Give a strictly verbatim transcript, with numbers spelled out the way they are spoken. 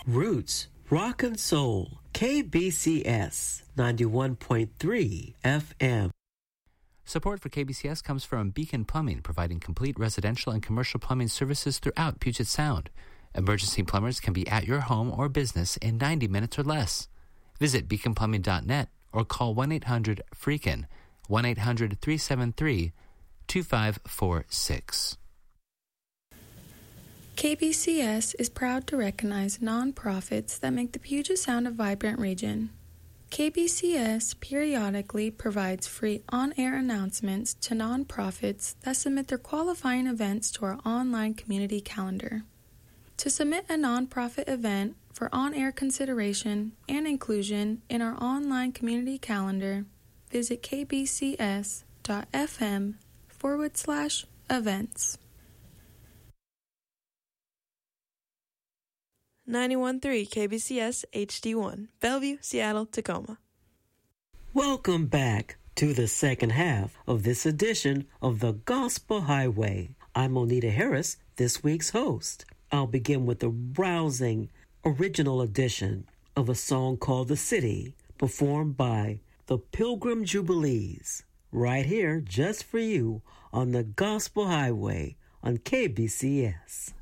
Roots, Rock and Soul, K B C S ninety-one point three F M. Support for K B C S comes from Beacon Plumbing, providing complete residential and commercial plumbing services throughout Puget Sound. Emergency plumbers can be at your home or business in ninety minutes or less. Visit beacon plumbing dot net or call one eight hundred freakin', one eight hundred three seven three two five four six. K B C S is proud to recognize nonprofits that make the Puget Sound a vibrant region. K B C S periodically provides free on-air announcements to nonprofits that submit their qualifying events to our online community calendar. To submit a nonprofit event for on-air consideration and inclusion in our online community calendar, visit kbcs.fm forward slash events. ninety-one point three K B C S H D one, Bellevue, Seattle, Tacoma. Welcome back to the second half of this edition of the Gospel Highway. I'm Onita Harris, this week's host. I'll begin with a rousing original edition of a song called The City, performed by the Pilgrim Jubilees, right here just for you on the Gospel Highway on K B C S.